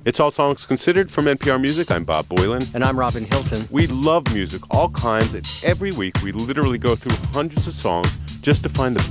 It's All Songs Considered from NPR Music. I'm Bob Boylan. And I'm Robin Hilton. We love music, all kinds, and every week we literally go through hundreds of songs just to find the